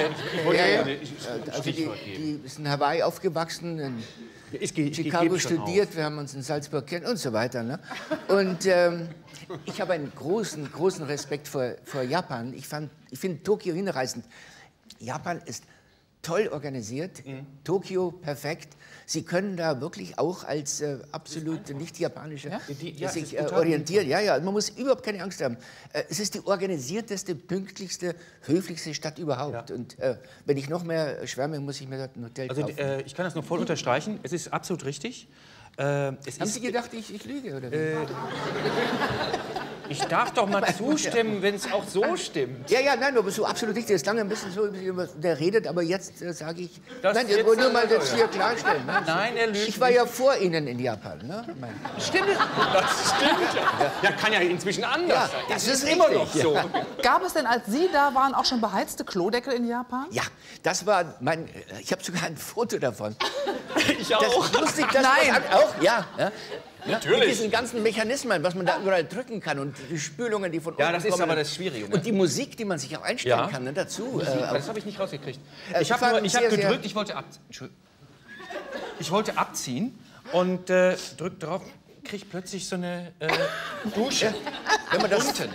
Also die ist in Hawaii aufgewachsen, in Chicago studiert, wir haben uns in Salzburg kennen und so weiter. Ne? Und ich habe einen großen Respekt vor Japan. Ich finde Tokio hinreißend. Japan ist toll organisiert, Tokio perfekt. Sie können da wirklich auch als absolut nicht japanische sich orientieren. Ja, man muss überhaupt keine Angst haben. Es ist die organisierteste, pünktlichste, höflichste Stadt überhaupt. Und wenn ich noch mehr schwärme, muss ich mir dort ein Hotel kaufen. Ich kann das nur voll unterstreichen. Es ist absolut richtig. Haben Sie gedacht, ich lüge, oder wie? Ich darf doch mal zustimmen, wenn es auch so stimmt. Ja, nein, aber so absolut nicht. Das ist lange ein bisschen so, der redet, aber jetzt sage ich... Das nein, ich wollte nur mal das hier klarstellen. Ne? Nein, er lügt. Ich war ja vor Ihnen in Japan. Ne? Stimmt. Das stimmt ja. Ja, kann ja inzwischen anders sein. Das ist immer noch so. Ja. Gab es denn, als Sie da waren, auch schon beheizte Klodeckel in Japan? Ja, das war mein... Ich habe sogar ein Foto davon. Ich auch. Das lustig, dass Nein. Auch? Ja. Natürlich. Mit diesen ganzen Mechanismen, was man da überall drücken kann und die Spülungen, die von unten Ja, das ist kommen. aber das Schwierige. Ne? Und die Musik, die man sich auch einstellen kann, ne, dazu. Das habe ich nicht rausgekriegt. Ich fand habe sehr, gedrückt, ich wollte abziehen und drück drauf, kriege plötzlich so eine Dusche. Wenn man das unten.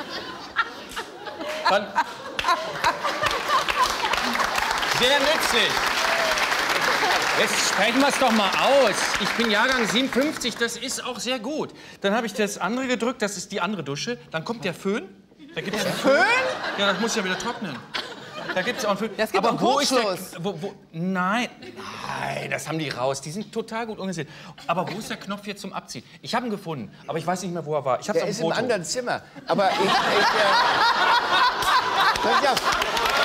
Sehr nützlich. Jetzt sprechen wir es doch mal aus. Ich bin Jahrgang 57, das ist auch sehr gut. Dann habe ich das andere gedrückt, das ist die andere Dusche. Dann kommt der Föhn. Da gibt's einen Föhn? Ja, das muss ja wieder trocknen. Da gibt es auch einen Föhn. Das gibt aber einen wo ist der, Kurzschluss. Nein, das haben die raus. Die sind total gut organisiert. Aber wo ist der Knopf jetzt zum Abziehen? Ich habe ihn gefunden, aber ich weiß nicht mehr, wo er war. Ich hab's Der am ist Foto. im anderen Zimmer. Aber pass auf.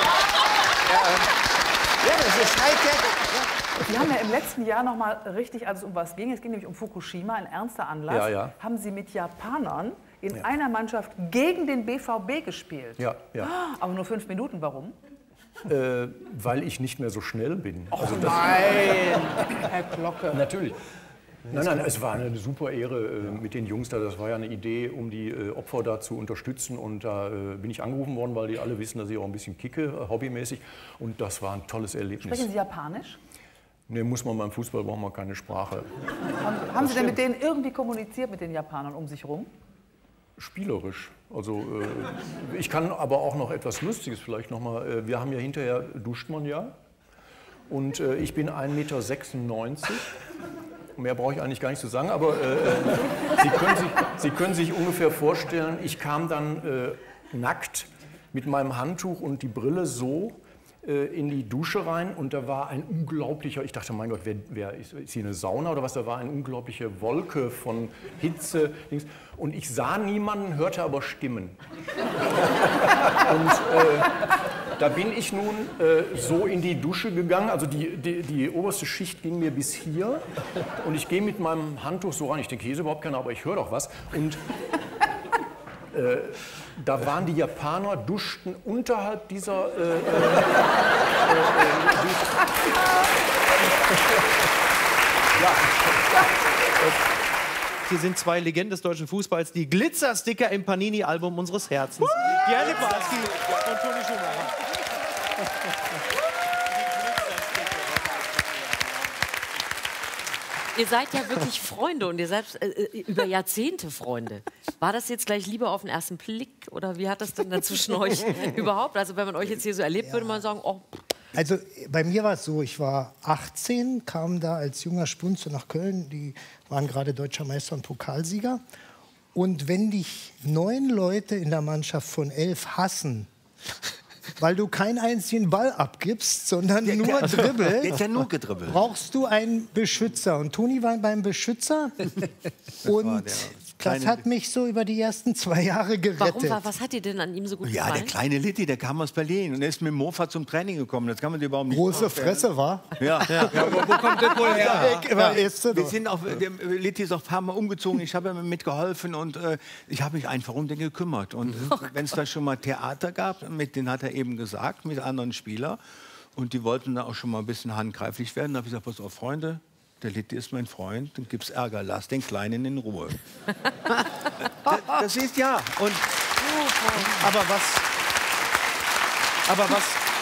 Ja, das ist Hightech. Sie haben ja im letzten Jahr noch mal richtig, als es um was ging, es ging nämlich um Fukushima, ein ernster Anlass, haben Sie mit Japanern in einer Mannschaft gegen den BVB gespielt. Ja. Aber nur 5 Minuten, warum? Weil ich nicht mehr so schnell bin. Oh also nein, Herr Glocke. Natürlich. Nein, es war eine super Ehre mit den Jungs da. Das war ja eine Idee, um die Opfer da zu unterstützen. Und da bin ich angerufen worden, weil die alle wissen, dass ich auch ein bisschen kicke, hobbymäßig. Und das war ein tolles Erlebnis. Sprechen Sie Japanisch? Nee, muss man beim Fußball, braucht man keine Sprache. Haben Sie denn mit denen irgendwie kommuniziert, mit den Japanern um sich rum? Spielerisch. Also ich kann aber auch noch etwas Lustiges vielleicht noch mal. Wir haben ja hinterher duscht man ja. Und ich bin 1,96 Meter. Mehr brauche ich eigentlich gar nicht zu sagen, aber Sie können sich ungefähr vorstellen, ich kam dann nackt mit meinem Handtuch und die Brille so in die Dusche rein und da war ein unglaublicher, ich dachte, mein Gott, wer ist hier eine Sauna oder was? Da war eine unglaubliche Wolke von Hitze. Und ich sah niemanden, hörte aber Stimmen. Und da bin ich nun so in die Dusche gegangen, also die oberste Schicht ging mir bis hier und ich gehe mit meinem Handtuch so rein. Ich denke, hier ist überhaupt keiner, aber ich höre doch was. Und da waren die Japaner, duschten unterhalb dieser... Hier sind zwei Legenden des deutschen Fußballs, die Glitzersticker im Panini-Album unseres Herzens. Pierre Littbarski und Toni Schumacher. Ihr seid ja wirklich Freunde und ihr seid über Jahrzehnte Freunde. War das jetzt gleich Liebe auf den ersten Blick oder wie hat das denn zwischen euch überhaupt? Also wenn man euch jetzt hier so erlebt, würde man sagen, oh. Also bei mir war es so, ich war 18, kam da als junger Spunz nach Köln, die waren gerade Deutscher Meister und Pokalsieger. Und wenn dich 9 Leute in der Mannschaft von 11 hassen, weil du keinen einzigen Ball abgibst, sondern nur dribbelst, Jetzt ja nur gedribbelt. brauchst du einen Beschützer. Und Toni war beim Beschützer und das hat mich so über die ersten 2 Jahre gerettet. Warum? Was hat dir denn an ihm so gut gefallen? Ja, der kleine Litti, der kam aus Berlin und er ist mit dem Mofa zum Training gekommen. Das kann man dir überhaupt nicht Große vorstellen. Fresse, war? Ja. Wo kommt das wohl her? Wir sind auch, der Litti ist auch ein paar Mal umgezogen. Ich habe ihm mitgeholfen und ich habe mich einfach um den gekümmert. Und wenn es da schon mal Theater gab, mit denen hat er eben gesagt, mit anderen Spielern, und die wollten da auch schon mal ein bisschen handgreiflich werden, da habe ich gesagt, pass auf, Freunde, der Litti ist mein Freund, dann gibt's Ärger, lass den Kleinen in Ruhe. das ist ja. Und, aber was